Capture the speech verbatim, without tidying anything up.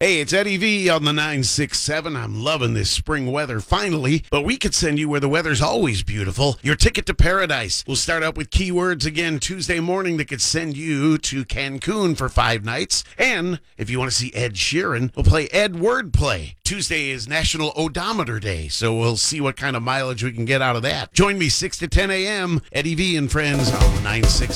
Hey, it's Eddie V on the nine six seven. I'm loving this spring weather finally, but we could send you where the weather's always beautiful. Your ticket to paradise. We'll start out with keywords again Tuesday morning that could send you to Cancun for five nights. And if you want to see Ed Sheeran, we'll play Ed Wordplay. Tuesday is National Odometer Day, so we'll see what kind of mileage we can get out of that. Join me six to ten a.m. Eddie V and friends on the nine six seven.